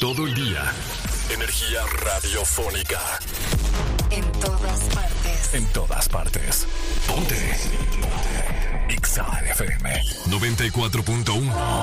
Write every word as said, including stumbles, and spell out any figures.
todo el día. Energía radiofónica. En todas partes. En todas partes. Ponte. Ponte. X A F M noventa y cuatro punto uno.